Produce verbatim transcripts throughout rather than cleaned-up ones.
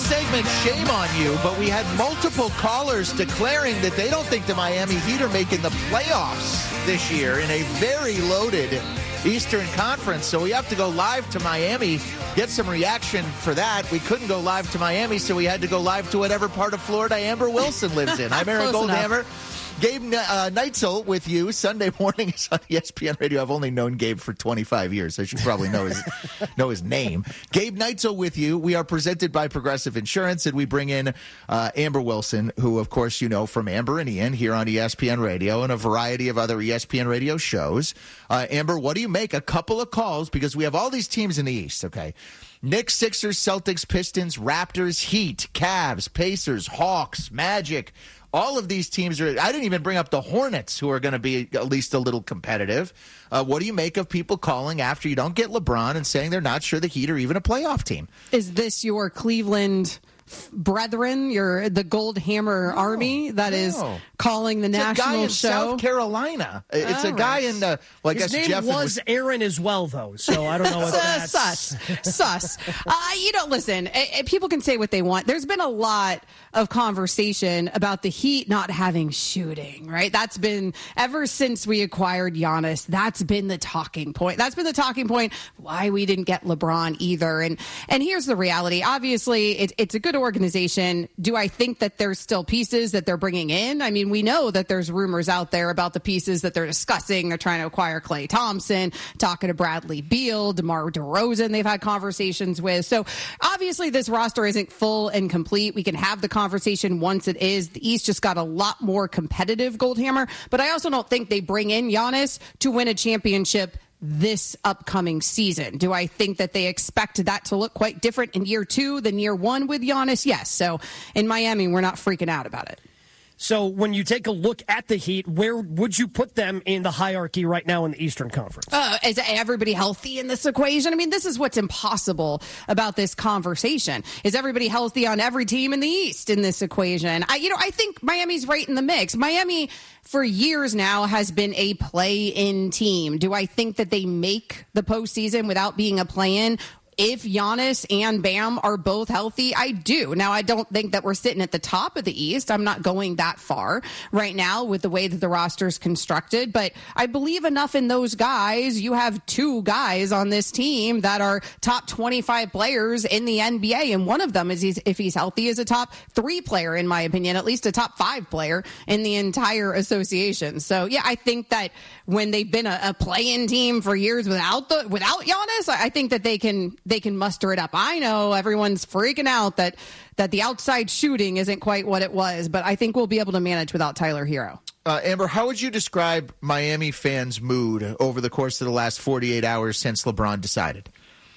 segment, Shame on You, but we had multiple callers declaring that they don't think the Miami Heat are making the playoffs this year in a very loaded Eastern Conference. So we have to go live to Miami, get some reaction for that. We couldn't go live to Miami, so we had to go live to whatever part of Florida Amber Wilson lives in. I'm Aaron Goldhammer. Gabe uh, Neitzel with you Sunday mornings on E S P N Radio. I've only known Gabe for twenty-five years. I should probably know his know his name. Gabe Neitzel with you. We are presented by Progressive Insurance, and we bring in uh, Amber Wilson, who, of course, you know from Amber and Ian here on E S P N Radio and a variety of other E S P N Radio shows. Uh, Amber, what do you make? A couple of calls, because we have all these teams in the East, okay? Knicks, Sixers, Celtics, Pistons, Raptors, Heat, Cavs, Pacers, Hawks, Magic. All of these teams are – I didn't even bring up the Hornets, who are going to be at least a little competitive. Uh, what do you make of people calling after you don't get LeBron and saying they're not sure the Heat are even a playoff team? Is this your Cleveland brethren, your the Gold Hammer no, Army that no. is calling the it's national a guy in show? South Carolina. It's All a guy right. in the – well, I His guess name Jeff was, was Aaron as well, though, so I don't know if that's... Sus. Sus. Uh, you know, listen, uh, people can say what they want. There's been a lot of conversation about the Heat not having shooting, right? That's been, ever since we acquired Giannis, that's been the talking point. That's been the talking point why we didn't get LeBron either. And and here's the reality. Obviously, it, it's a good organization. Do I think that there's still pieces that they're bringing in? I mean, we know that there's rumors out there about the pieces that they're discussing. They're trying to acquire Klay Thompson, talking to Bradley Beal, DeMar DeRozan they've had conversations with. So obviously this roster isn't full and complete. We can have the conversation once it is. The East just got a lot more competitive, Goldhammer. But I also don't think they bring in Giannis to win a championship this upcoming season. Do I think that they expect that to look quite different in year two than year one with Giannis? Yes. So in Miami, we're not freaking out about it. So when you take a look at the Heat, where would you put them in the hierarchy right now in the Eastern Conference? Uh, is everybody healthy in this equation? I mean, this is what's impossible about this conversation. Is everybody healthy on every team in the East in this equation? I, you know, I think Miami's right in the mix. Miami, for years now, has been a play-in team. Do I think that they make the postseason without being a play-in? If Giannis and Bam are both healthy, I do. Now, I don't think that we're sitting at the top of the East. I'm not going that far right now with the way that the roster is constructed, but I believe enough in those guys. You have two guys on this team that are top twenty-five players in the N B A, and one of them, is he's, if he's healthy, is a top three player, in my opinion, at least a top five player in the entire association. So, yeah, I think that when they've been a, a play-in team for years without the without Giannis, I think that they can they can muster it up. I know everyone's freaking out that that the outside shooting isn't quite what it was, but I think we'll be able to manage without Tyler Hero. Uh, Amber, how would you describe Miami fans' mood over the course of the last forty-eight hours since LeBron decided?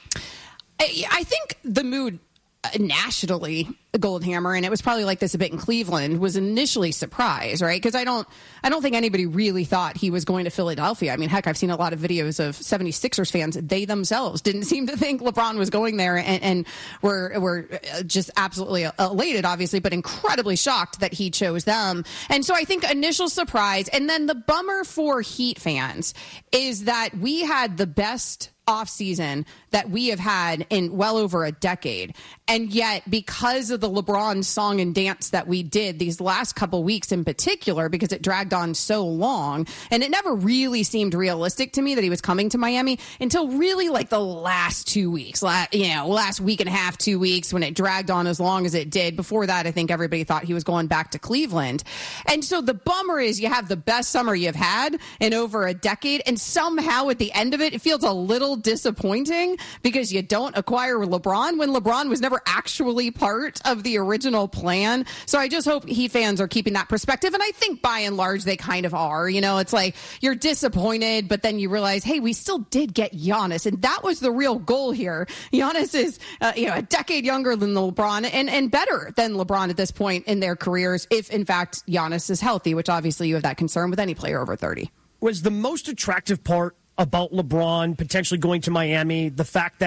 I, I think the mood nationally, Goldhammer, and it was probably like this a bit in Cleveland, was initially surprised, right? Because I don't I don't think anybody really thought he was going to Philadelphia. I mean, heck, I've seen a lot of videos of seventy-sixers fans. They themselves didn't seem to think LeBron was going there, and, and were, were just absolutely elated, obviously, but incredibly shocked that he chose them. And so I think initial surprise, and then the bummer for Heat fans is that we had the best offseason that we have had in well over a decade. And yet, because of the LeBron song and dance that we did these last couple weeks in particular, because it dragged on so long, and it never really seemed realistic to me that he was coming to Miami until really like the last two weeks, last, you know, last week and a half, two weeks when it dragged on as long as it did. Before that, I think everybody thought he was going back to Cleveland. And so the bummer is you have the best summer you've had in over a decade, and somehow at the end of it, it feels a little disappointing because you don't acquire LeBron when LeBron was never actually part of the original plan. So I just hope Heat fans are keeping that perspective. And I think by and large, they kind of are. You know, it's like you're disappointed, but then you realize, hey, we still did get Giannis. And that was the real goal here. Giannis is, uh, you know, a decade younger than LeBron and, and better than LeBron at this point in their careers, if in fact Giannis is healthy, which obviously you have that concern with any player over thirty. Was the most attractive part about LeBron potentially going to Miami the fact that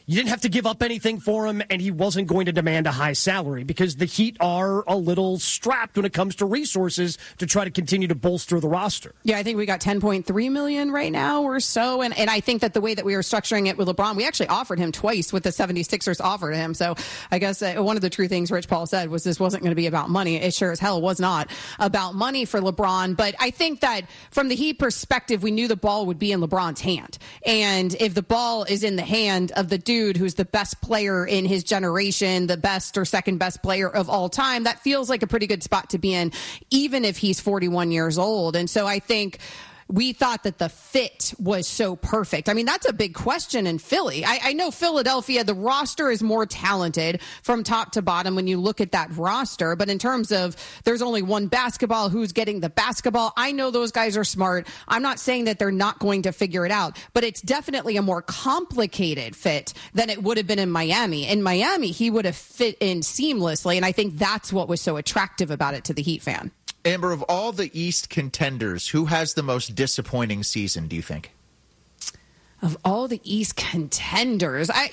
you didn't have to give up anything for him, and he wasn't going to demand a high salary because the Heat are a little strapped when it comes to resources to try to continue to bolster the roster. Yeah, I think we got ten point three million dollars right now or so, and, and I think that the way that we were structuring it with LeBron, we actually offered him twice what the seventy-sixers offered him. So I guess uh, one of the true things Rich Paul said was this wasn't going to be about money. It sure as hell was not about money for LeBron, but I think that from the Heat perspective, we knew the ball would be in LeBron's hand, and if the ball is in the hand of the dude who's the best player in his generation, the best or second best player of all time, that feels like a pretty good spot to be in, even if he's forty-one years old. And so I think we thought that the fit was so perfect. I mean, that's a big question in Philly. I, I know Philadelphia, the roster is more talented from top to bottom when you look at that roster. But in terms of there's only one basketball, who's getting the basketball, I know those guys are smart. I'm not saying that they're not going to figure it out, but it's definitely a more complicated fit than it would have been in Miami. In Miami, he would have fit in seamlessly. And I think that's what was so attractive about it to the Heat fan. Amber, of all the East contenders, who has the most disappointing season, do you think? Of all the East contenders, I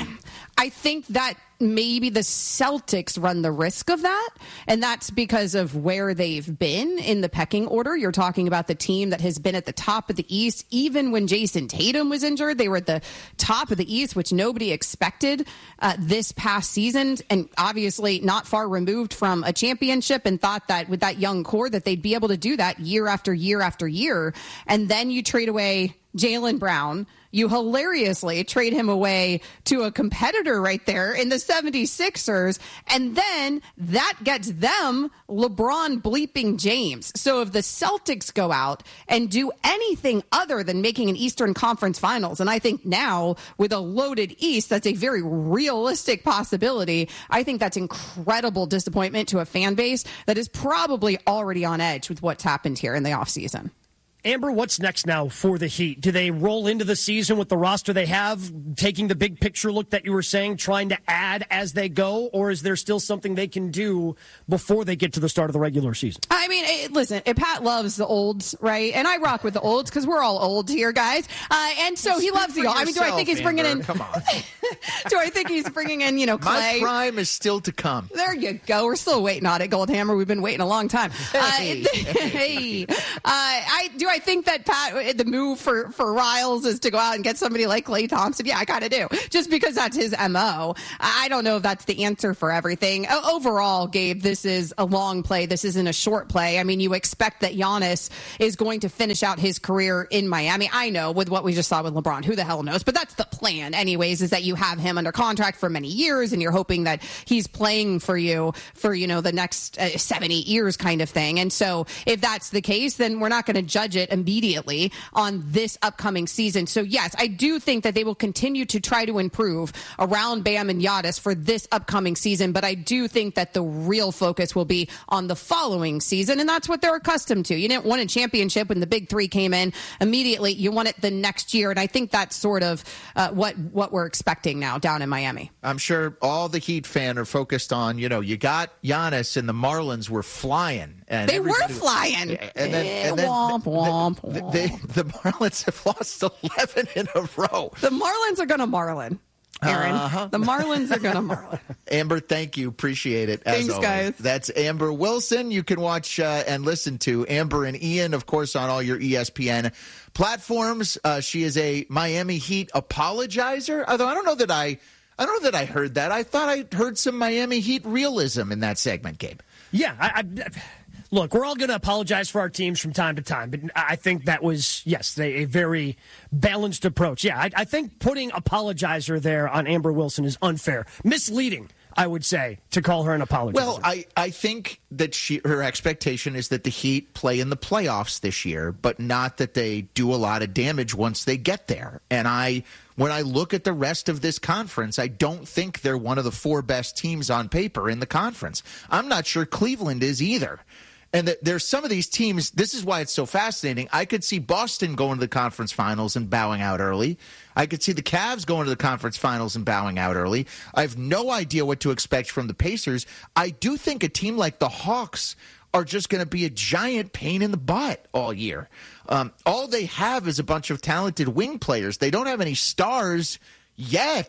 I think that maybe the Celtics run the risk of that, and that's because of where they've been in the pecking order. You're talking about the team that has been at the top of the East. Even when Jason Tatum was injured, they were at the top of the East, which nobody expected uh, this past season, and obviously not far removed from a championship, and thought that with that young core that they'd be able to do that year after year after year. And then you trade away Jaylen Brown. You hilariously trade him away to a competitor right there in the seventy-sixers, and then that gets them LeBron bleeping James. So if the Celtics go out and do anything other than making an Eastern Conference Finals, and I think now with a loaded East, that's a very realistic possibility, I think that's incredible disappointment to a fan base that is probably already on edge with what's happened here in the offseason. Amber, what's next now for the Heat? Do they roll into the season with the roster they have, taking the big picture look that you were saying, trying to add as they go, or is there still something they can do before they get to the start of the regular season? I mean, listen, Pat loves the olds, right? And I rock with the olds because we're all old here, guys. Uh, and so he loves the old. I mean, do I think he's bringing Amber, in... Come on. Do I think he's bringing in, you know, Clay? My prime is still to come. There you go. We're still waiting on it, Goldhammer. We've been waiting a long time. Hey. Uh, hey. Uh, I do I think that Pat, the move for, for Riles is to go out and get somebody like Klay Thompson? Yeah, I kind of do. Just because that's his M O. I don't know if that's the answer for everything. O- overall, Gabe, this is a long play. This isn't a short play. I mean, you expect that Giannis is going to finish out his career in Miami. I know with what we just saw with LeBron. Who the hell knows? But that's the plan anyways, is that you have him under contract for many years and you're hoping that he's playing for you for, you know, the next uh, seven, eight years kind of thing. And so if that's the case, then we're not going to judge it immediately on this upcoming season. So yes, I do think that they will continue to try to improve around Bam and Giannis for this upcoming season. But I do think that the real focus will be on the following season. And that's what they're accustomed to. You didn't win a championship when the big three came in immediately. You won it the next year. And I think that's sort of uh, what, what we're expecting now down in Miami. I'm sure all the Heat fan are focused on, you know, you got Giannis and the Marlins were flying. And they were flying. And then, and then womp, womp, the, womp. they, the Marlins have lost eleven in a row. The Marlins are going to Marlin. Aaron, uh-huh. The Marlins are going to Marlin. Amber, thank you. Appreciate it. As Thanks, always. guys. That's Amber Wilson. You can watch uh, and listen to Amber and Ian, of course, on all your E S P N platforms. Uh, she is a Miami Heat apologizer, although I don't know that I, I don't know that I heard that. I thought I heard some Miami Heat realism in that segment, Gabe. Yeah, I, I, look, we're all going to apologize for our teams from time to time, but I think that was, yes, a, a very balanced approach. Yeah, I, I think putting apologizer there on Amber Wilson is unfair, misleading, I would say, to call her an apologizer. Well, I, I think that she her expectation is that the Heat play in the playoffs this year, but not that they do a lot of damage once they get there. And I, when I look at the rest of this conference, I don't think they're one of the four best teams on paper in the conference. I'm not sure Cleveland is either. And that there's some of these teams, this is why it's so fascinating. I could see Boston going to the conference finals and bowing out early. I could see the Cavs going to the conference finals and bowing out early. I have no idea what to expect from the Pacers. I do think a team like the Hawks are just going to be a giant pain in the butt all year. Um, all they have is a bunch of talented wing players. They don't have any stars yet.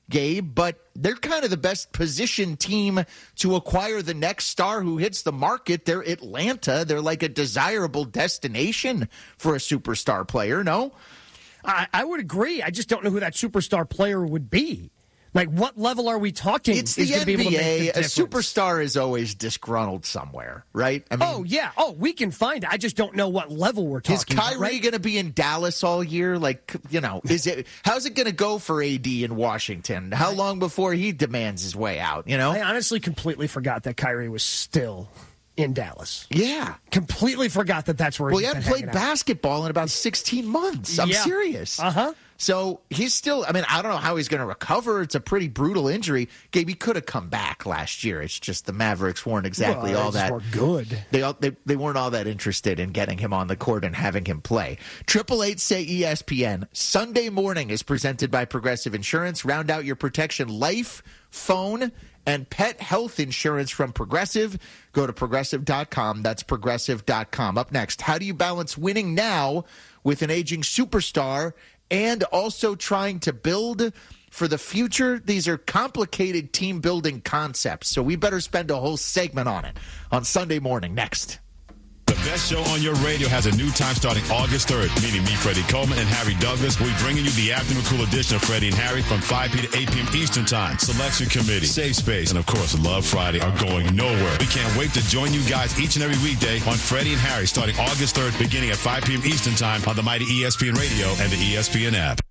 Gabe, but they're kind of the best positioned team to acquire the next star who hits the market. They're Atlanta. They're like a desirable destination for a superstar player, no? I, I would agree. I just don't know who that superstar player would be. Like, what level are we talking? It's the N B A. A superstar is always disgruntled somewhere, right? I mean, oh, yeah. Oh, we can find it. I just don't know what level we're talking about. Is Kyrie right? going to be in Dallas all year? Like, you know, is it? How's it going to go for A D in Washington? How long before he demands his way out, you know? I honestly completely forgot that Kyrie was still in Dallas. Yeah. Completely forgot that that's where well, he's he been hadn't played hanging out. basketball in about sixteen months. I'm yeah. serious. Uh-huh. So he's still, I mean, I don't know how he's going to recover. It's a pretty brutal injury. Gabe, he could have come back last year. It's just the Mavericks weren't exactly well, all that good. They, all, they they weren't all that interested in getting him on the court and having him play. Triple Eight say E S P N. Sunday morning is presented by Progressive Insurance. Round out your protection, life, phone, and pet health insurance from Progressive. Go to progressive dot com. That's progressive dot com. Up next, how do you balance winning now with an aging superstar and also trying to build for the future? These are complicated team building concepts, so we better spend a whole segment on it on Sunday morning. Next. The best show on your radio has a new time starting August third. Meaning me, Freddie Coleman, and Harry Douglas. We'll be bringing you the afternoon cool edition of Freddie and Harry from five p.m. to eight p.m. Eastern Time. Selection Committee, Safe Space, and of course, Love Friday are going nowhere. We can't wait to join you guys each and every weekday on Freddie and Harry starting August third, beginning at five p.m. Eastern Time on the mighty E S P N Radio and the E S P N app.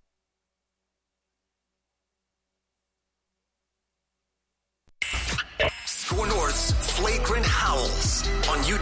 Score North's Flagrant Howls on YouTube.